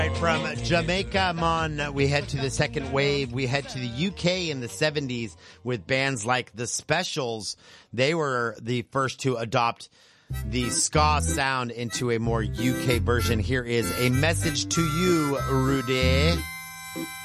Right, from Jamaica, Mon, we head to the second wave. We head to the UK in the 70s with bands like The Specials. They were the first to adopt the ska sound into a more UK version. Here is A Message to You, Rudy.